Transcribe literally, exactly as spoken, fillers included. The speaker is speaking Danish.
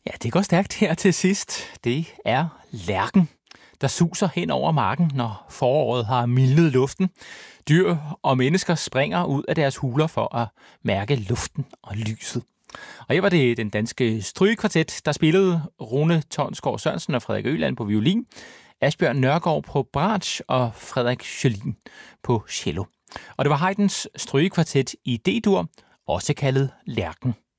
Ja, det går stærkt her til sidst. Det er lærken, der suser hen over marken, når foråret har mildnet luften. Dyr og mennesker springer ud af deres huler for at mærke luften og lyset. Og her var det den danske strygekvartet, der spillede Rune Tonsgaard Sørensen og Frederik Øland på violin, Asbjørn Nørgaard på bratsch og Frederik Sjølin på cello. Og det var Haydns strygekvartet i D-dur, også kaldet Lærken.